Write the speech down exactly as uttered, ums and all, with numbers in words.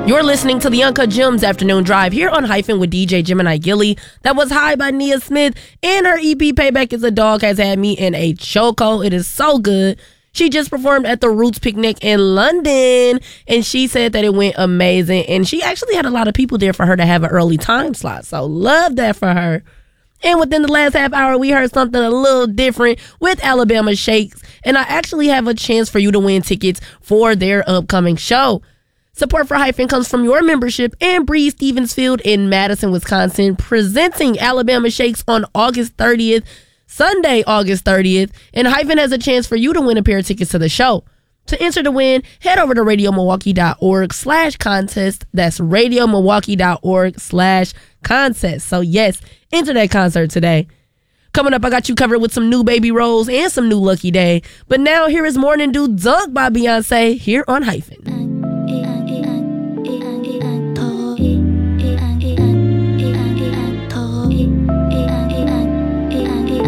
You're listening to the Uncut Gems Afternoon Drive here on Hyphen with D J Gemini Gilly. That was High by Nia Smith, and her E P Payback is a Dog has had me in a choco. It is so good. She just performed at the Roots Picnic in London, and she said that it went amazing, and she actually had a lot of people there for her to have an early time slot, so love that for her. And within the last half hour, we heard something a little different with Alabama Shakes, and I actually have a chance for you to win tickets for their upcoming show. Support for Hyphen comes from your membership and Breeze Stevens Field in Madison, Wisconsin, presenting Alabama Shakes on August thirtieth, Sunday, August thirtieth, and Hyphen has a chance for you to win a pair of tickets to the show. To enter to win, head over to radiomilwaukee.org slash contest. That's radiomilwaukee.org slash contest. So yes, enter that concert today. Coming up, I got you covered with some new Baby Rose and some new Lucky Day. But now here is Morning Dew Dunk by Beyonce here on Hyphen.